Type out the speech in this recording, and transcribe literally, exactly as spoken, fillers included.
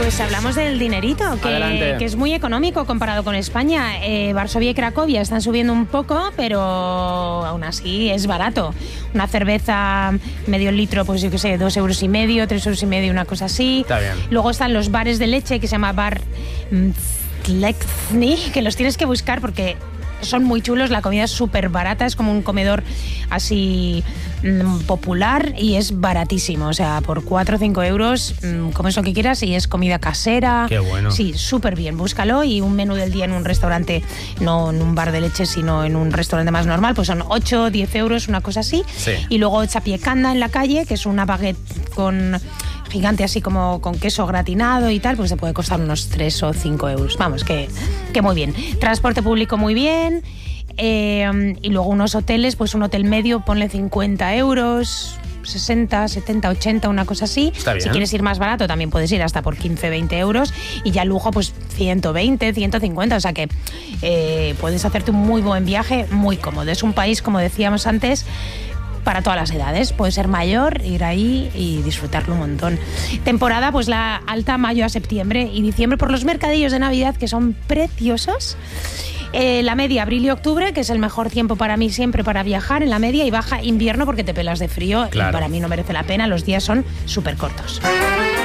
Pues hablamos del dinerito, que, que es muy económico comparado con España. Eh, Varsovia y Cracovia están subiendo un poco, pero aún así es barato. Una cerveza medio litro, pues yo qué sé, dos euros y medio, tres euros y medio, una cosa así. Está bien. Luego están los bares de leche, que se llama Bar Tlexny, que los tienes que buscar porque son muy chulos, la comida es súper barata, es como un comedor así mmm, popular y es baratísimo, o sea, por cuatro o cinco euros mmm, comes lo que quieras y es comida casera. Qué bueno. Sí, súper bien, búscalo. Y un menú del día en un restaurante, no en un bar de leche, sino en un restaurante más normal, pues son ocho o diez euros, una cosa así. Sí. Y luego chapiecanda en la calle, que es una baguette con... gigante así como con queso gratinado y tal, pues te puede costar unos tres o cinco euros. Vamos, que, que muy bien. Transporte público muy bien. Eh, y luego unos hoteles, pues un hotel medio, ponle cincuenta euros, sesenta, setenta, ochenta, una cosa así. Está bien. Si quieres ir más barato también puedes ir hasta por quince, veinte euros. Y ya lujo pues ciento veinte, ciento cincuenta. O sea que eh, puedes hacerte un muy buen viaje, muy cómodo. Es un país, como decíamos antes, para todas las edades. Puede ser mayor, ir ahí y disfrutarlo un montón. Temporada, pues la alta, mayo a septiembre y diciembre, por los mercadillos de Navidad, que son preciosos. Eh, la media, abril y octubre, que es el mejor tiempo para mí siempre para viajar en la media, y baja invierno porque te pelas de frío. Claro. Y para mí no merece la pena, los días son súper cortos.